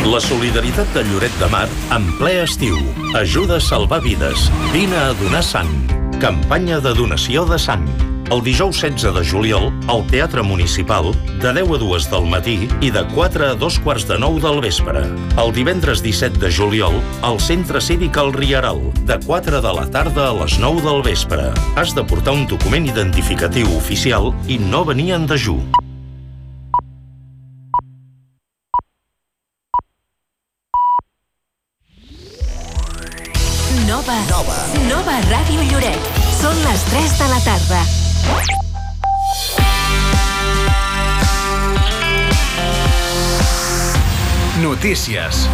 La solidaritat de Lloret de Mar en ple estiu. Ajuda a salvar vides. Vine a donar sang. Campanya de donació de sang. El dijous 16 de juliol, al Teatre Municipal, de 10 a 2 del matí i de 4 a 2:45 del vespre. El divendres 17 de juliol, al Centre Cívic El Rieral, de 4 de la tarda a les 9 del vespre. Has de portar un document identificatiu oficial i no venir en dejú. Nova Ràdio Lloret. Són les 3 de la tarda. Notícies.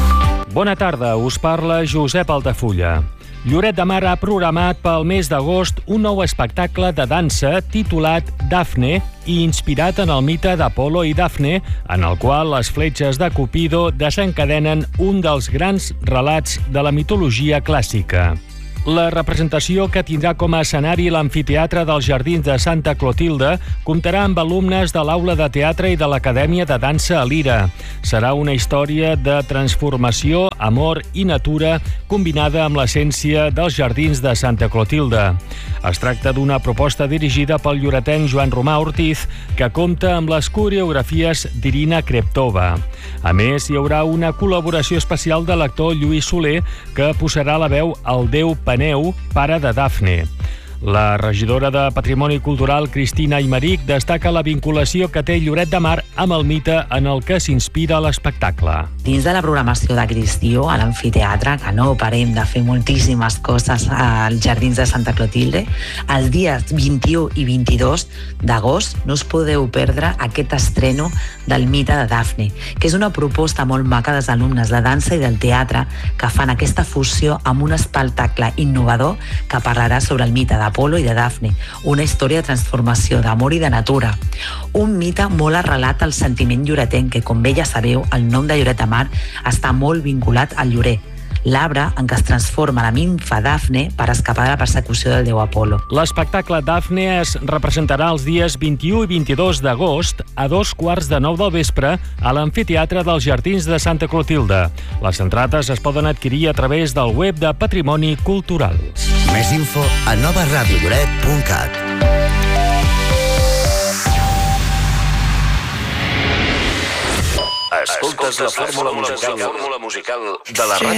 Bona tarda, us parla Josep Altafulla. Lloret de Mar ha programat pel mes d'agost un nou espectacle de dansa titulat Dafne i inspirat en el mite d'Apolo i Dafne, en el qual les fletxes de Cupido desencadenen un dels grans relats de la mitologia clàssica. La representació, que tindrà com a escenari l'amfiteatre dels Jardins de Santa Clotilde, comptarà amb alumnes de l'Aula de Teatre i de l'Acadèmia de Dansa a Lira. Serà una història de transformació, amor i natura combinada amb l'essència dels Jardins de Santa Clotilde. Es tracta d'una proposta dirigida pel lloretenc Joan Romà Ortiz, que compta amb les coreografies d'Irina Kreptova. A més, hi haurà una col·laboració especial de l'actor Lluís Soler, que posarà la veu al déu Peneu, pare de Dafne. La regidora de Patrimoni Cultural, Cristina Aymeric, destaca la vinculació que té Lloret de Mar amb el mite en el que s'inspira l'espectacle. Dins de la programació de Cristió, a l'amfiteatre, que no parem de fer moltíssimes coses als Jardins de Santa Clotilde, els dies 21 i 22 d'agost no us podeu perdre aquest estreno del mite de Dafne, que és una proposta molt maca dels alumnes de dansa i del teatre que fan aquesta fusió amb un espectacle innovador que parlarà sobre el mite d'Apolo i de Dafne, una història de transformació, d'amor i de natura. Un mite molt arrelat al sentiment lloretenc que, com bé ja sabeu, el nom de Lloret de Mar està molt vinculat al llorer, l'arbre en què es transforma la nimfa Dafne per escapar de la persecució del déu Apolo. L'espectacle Dafne es representarà els dies 21 i 22 d'agost a 2:15 del vespre a l'amfiteatre dels Jardins de Santa Clotilde. Les entrades es poden adquirir a través del web de Patrimoni Cultural. Més info a novaradiolloret.cat. Escoltes la fórmula musical de la ràdio